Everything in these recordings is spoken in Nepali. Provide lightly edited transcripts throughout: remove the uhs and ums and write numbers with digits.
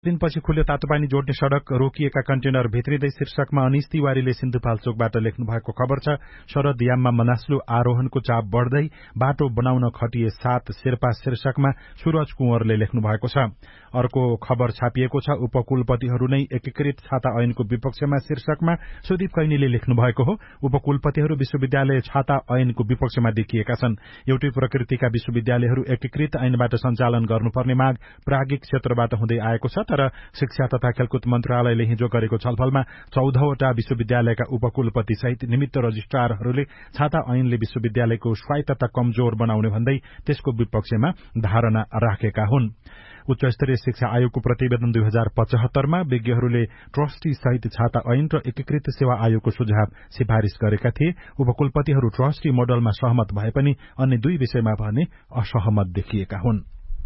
दिनपछि खुल्यो तातोपानी जोड्ने सड़क, रोकिएका कन्टेनर भित्रिँदै शीर्षकमा अनिश तिवारीले सिन्धुपाल्चोकबाट लेख्नु भएको खबर छ। शरद याममा मनास्लु आरोहणको चाप बढ्दै बाटो बनाउन खटिए 7 शेर्पा शीर्षकमा सूरज कुँवरले लेख्नु भएको छ। अर्को खबर छापिएको छ उपकुलपतिहरू नै एकीकृत छाता ऐनको विपक्षमा शीर्षकमा सुदीप कैनीले लेख्नु भएको हो। उपकुलपतिहरू विश्वविद्यालय छाता ऐनको विपक्षमा देखिएका छन्। एउटै प्रकृतिका विश्वविद्यालयहरू एकीकृत ऐनबाट सञ्चालन गर्नुपर्ने माग प्राज्ञिक क्षेत्रबाट हुँदै आएको छ। तर शिक्षा तथा खेलकुद मन्त्रालयले हिजो गरेको छलफलमा 14वटा विश्वविद्यालयका उपकुलपति सहित निमित्त रजिस्ट्रारहरूले छाता ऐनले विश्वविद्यालयको स्वायत्तता कमजोर बनाउने भन्दै त्यसको विपक्षमा धारणा राखेका हुन्। उच्च स्तरीय शिक्षा आयोगको प्रतिवेदन 2075 मा विज्ञहरूले ट्रस्टी सहित छाता ऐन र एकीकृत सेवा आयोगको सुझाव सिफारिश गरेका थिए। उपकुलपतिहरू ट्रस्टी मोडलमा सहमत भए पनि अन्य 2 विषयमा भने असहमत देखिएका हुन्।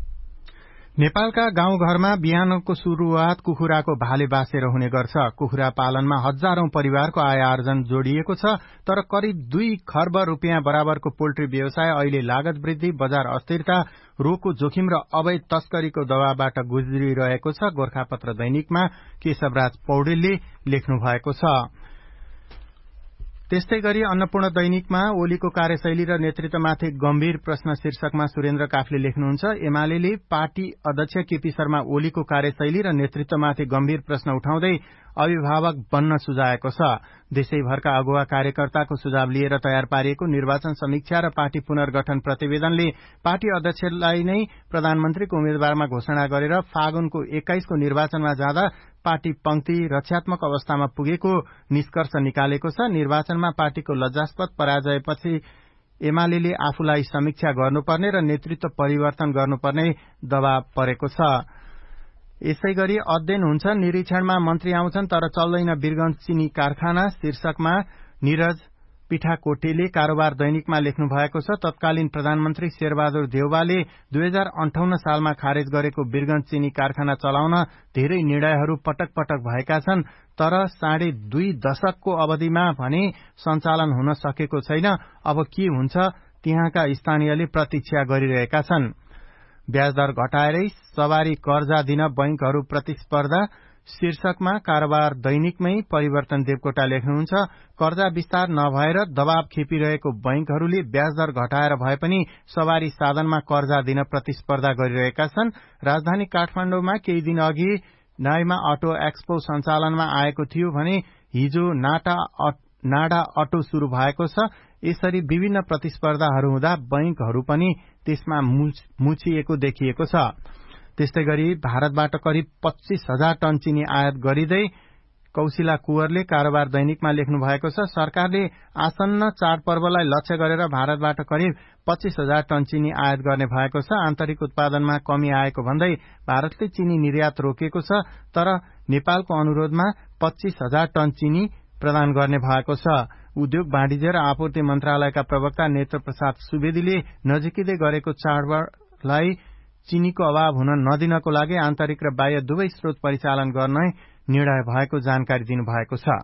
नेपालका गाउँघरमा बिहानको शुरूआत कुखुराको भाले बासेर हुने गर्छ। कुखुरा पालनमा हजारौं परिवारको आय आर्जन जोडिएको छ। तर करिब 2 खर्ब रुपियाँ बराबरको पोल्ट्री व्यवसाय अहिले लागत वृद्धि, बजार अस्थिरता, रोगको जोखिम र अवैध तस्करीको दबावबाट गुज्रिरहेको छ। गोरखापत्र दैनिकमा केशवराज पौडेलले लेख्नु भएको छ। त्यस्तै गरी अन्नपूर्ण दैनिकमा ओलीको कार्यशैली र नेतृत्वमाथि गम्भीर प्रश्न शीर्षकमा सुरेन्द्र काफले लेख्नुहुन्छ। एमाले पार्टी अध्यक्ष केपी शर्मा ओलीको कार्यशैली र नेतृत्वमाथि गम्भीर प्रश्न उठाउँदै अभिभावक बन्न सुझाएको छ। देशैभरका अगुवा कार्यकर्ताको सुझाव लिएर तयार पारिएको निर्वाचन समीक्षा र पार्टी पुनर्गठन प्रतिवेदनले पार्टी अध्यक्षलाई नै प्रधानमन्त्रीको उम्मेद्वारमा घोषणा गरेर फागुनको 21 को निर्वाचनमा जाँदा पार्टी पंक्ति रक्षात्मक अवस्थामा पुगेको निष्कर्ष निकालेको छ। निर्वाचनमा पार्टीको लज्जास्पद पराजयपछि एमाले आफूलाई समीक्षा गर्नुपर्ने र नेतृत्व परिवर्तन गर्नुपर्ने दबाव परेको छ। यसैगरी अध्ययन हुन्छ, निरीक्षणमा मन्त्री आउँछन् तर चल्दैन वीरगंज चिनी कारखाना शीर्षकमा निरज पिठाकोटेले कारोबार दैनिकमा लेख्नु भएको छ। तत्कालीन प्रधानमन्त्री शेरबहादुर देउवाले 2058 सालमा खारेज गरेको वीरगंज चिनी कारखाना चलाउन धेरै निर्णयहरू पटक पटक भएका छन्। तर 2.5 दशकको अवधिमा भने सञ्चालन हुन सकेको छैन। अब के हुन्छ त्यहाँका स्थानीयले प्रतीक्षा गरिरहेका छन्। ब्याजदर घटाएरै सवारी कर्जा दिन बैंकहरू प्रतिस्पर्धा शीर्षकमा कारोबार दैनिकमै परिवर्तन देवकोटा लेख्नुहुन्छ। कर्जा विस्तार नभएर दबाव खेपिरहेको बैंकहरूले ब्याजदर घटाएर भए पनि सवारी साधनमा कर्जा दिन प्रतिस्पर्धा गरिरहेका छन्। राजधानी काठमाडौँमा केही दिन अघि नाइमा अटो एक्सपो सञ्चालनमा आएको थियो भने हिजो नाडा अटो शुरू भएको छ। यसरी विभिन्न प्रतिस्पर्धाहरू हुँदा बैंकहरू पनि त्यसमा मुछिएको देखिएको छ। त्यस्तै गरी भारतबाट करिब 25,000 टन चिनी आयात गरिँदै कौशिला कुँवरले कारोबार दैनिकमा लेख्नु भएको छ। सरकारले आसन्न चाडपर्वलाई लक्ष्य गरेर भारतबाट करिब 25,000 टन चिनी आयात गर्ने भएको छ। आन्तरिक उत्पादनमा कमी आएको भन्दै भारतले चिनी निर्यात रोकेको छ। तर नेपालको अनुरोधमा 25,000 टन चिनी प्रदान गर्ने भएको छ। उद्योग वाणिज्य र आपूर्ति मन्त्रालयका प्रवक्ता नेत्र प्रसाद सुवेदीले नजिकै गरेको चाडबाडलाई चिनीको अभाव हुन नदिनको लागि आन्तरिक र बाह्य दुवै स्रोत परिचालन गर्ने निर्णय भएको जानकारी दिनुभएको छ।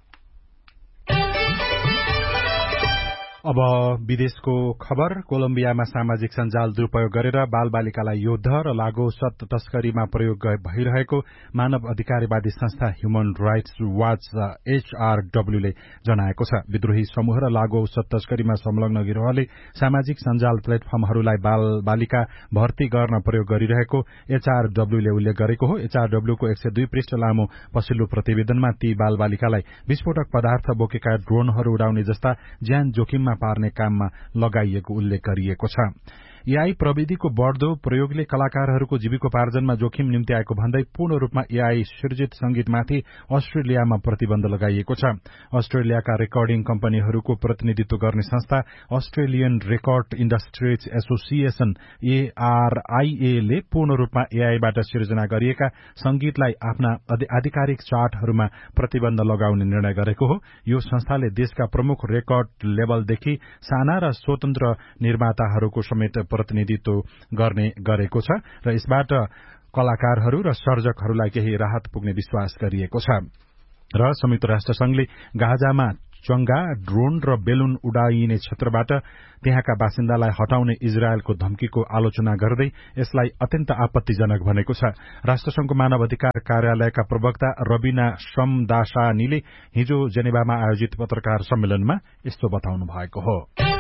अब विदेशको खबर। कोलम्बियामा सामाजिक सञ्जाल दुरूपयोग गरेर बालबालिकालाई युद्ध र लागू औषध तस्करीमा प्रयोग भइरहेको मानव अधिकारवादी संस्था ह्युमन राइट्स वाच HRW ले जनाएको छ। विद्रोही समूह र लागू औषध तस्करीमा संलग्न गिरोहले सामाजिक सञ्जाल प्लेटफर्महरूलाई बालबालिका भर्ती गर्न प्रयोग गरिरहेको HRW ले उल्लेख गरेको हो। HRW को 102 पृष्ठ लामो पछिल्लो प्रतिवेदनमा ती बालबालिकालाई विस्फोटक पदार्थ बोकेका ड्रोनहरू उडाउने जस्ता ज्यान जोखिममा पार्ने काममा लगाइएको उल्लेख गरिएको छ। एआई प्रविधिको बढ्दो प्रयोगले कलाकारहरूको जीविकोपार्जनमा जोखिम निम्ति आएको भन्दै पूर्ण रूपमा एआई सृजित संगीतमाथि अस्ट्रेलियामा प्रतिबन्ध लगाइएको छ। अस्ट्रेलियाका रेकर्डिङ कम्पनीहरूको प्रतिनिधित्व गर्ने संस्था Australian record industries association ARIA ले पूर्ण रूपमा एआईबाट सिर्जना गरिएका संगीतलाई आफ्ना आधिकारिक चार्टहरूमा प्रतिबन्ध लगाउने निर्णय गरेको हो। यो संस्थाले देशका प्रमुख रेकर्ड लेबलदेखि साना र स्वतन्त्र निर्माताहरूको समेत प्रतिनिधित्व गर्ने गरेको छ र यसबाट कलाकारहरू र सर्जकहरूलाई केही राहत पुग्ने विश्वास गरिएको छ। र संयुक्त राष्ट्र संघले गाजामा चंगा, ड्रोन र बेलुन उडाइने क्षेत्रबाट त्यहाँका बासिन्दालाई हटाउने इजरायलको धम्कीको आलोचना गर्दै यसलाई अत्यन्त आपत्तिजनक भनेको छ। राष्ट्रसंघको मानव अधिकार कार्यालयका प्रवक्ता रबिना शमदासानीले हिजो जेनेभामा आयोजित पत्रकार सम्मेलनमा यस्तो बताउनु भएको हो।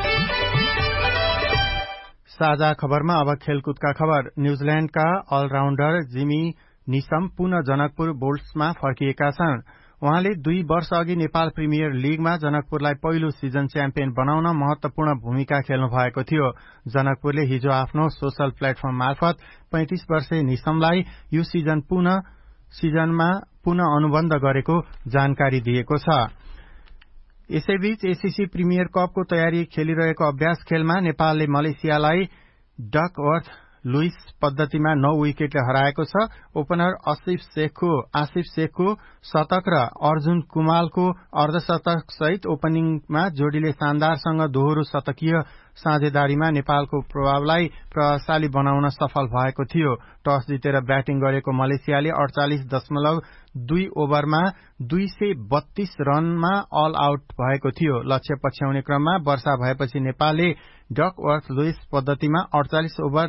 साझा खबरमा अब खेलकुदका खबर। न्यूजील्याण्डका अलराउण्डर जिमी निसम पुनः जनकपुर बोल्ट्समा फर्किएका छन्। उहाँले 2 वर्ष अघि नेपाल प्रिमियर लीगमा जनकपुरलाई पहिलो सिजन च्याम्पियन बनाउन महत्वपूर्ण भूमिका खेल्नु भएको थियो। जनकपुरले हिजो आफ्नो सोशल प्लेटफर्म मार्फत 35 वर्षीय निसमलाई यो सिजनमा पुनः अनुबन्ध गरेको जानकारी दिएको छ। यसैबीच एसीसी प्रिमियर कपको तयारी खेलिरहेको अभ्यास खेलमा नेपालले मलेसियालाई डकवर्थ लुइस पद्धतिमा 9 विकेटले हराएको छ। ओपनर आसिफ शेखको शतक र अर्जुन कुमालको अर्धशतक सहित ओपनिङमा जोडीले शानदारसँग दोहोरो शतकीय साझेदारीमा नेपालको प्रभावलाई प्रभावशाली बनाउन सफल भएको थियो। टस जितेर ब्याटिङ गरेको मलेसियाले 48.2 ओभरमा 232 रनमा अल आउट भएको थियो। लक्ष्य पछ्याउने क्रममा वर्षा भएपछि नेपालले डकवर्थ लुइस पद्धतिमा 48 ओभर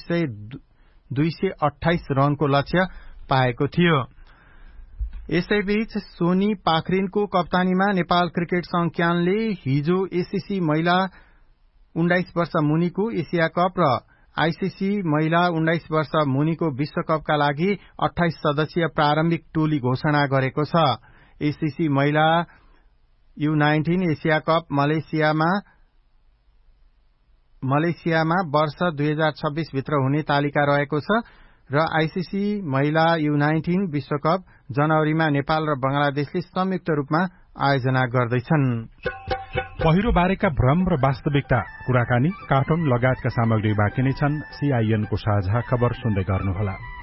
228 रनको लक्ष्य पाएको थियो। यसैबीच सोनी पाखरिनको कप्तानीमा नेपाल क्रिकेट संघ क्यानले हिजो एसीसी महिला 19 वर्ष मुनिको एसिया कप र आईसीसी महिला 19 वर्ष मुनिको विश्वकपका लागि 28 सदस्यीय प्रारम्भिक टोली घोषणा गरेको छ। एसीसी महिला U19 एसिया कप मलेसियामा वर्ष 2026 भित्र हुने तालिका रहेको छ र आईसीसी महिला U19 विश्वकप जनवरीमा नेपाल र बंगलादेशले संयुक्त रूपमा आयोजना गर्दैछन्। पहिरो बारेका भ्रम र वास्तविकता कुराकानी, कार्टुन लगायतका सामग्री बाँकी नै छन्। CIN को साझा खबर सुन्दै गर्नुहोला।